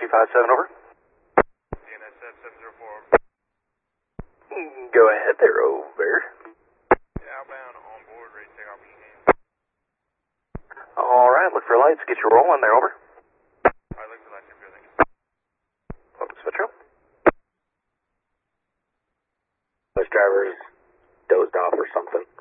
357, over. DNS 704. Go ahead there, over. Outbound on board, ready to take off machine. Alright, look for lights, get you rolling there, over. Alright, look for lights, everything. Switch row. Bus driver's dozed off or something.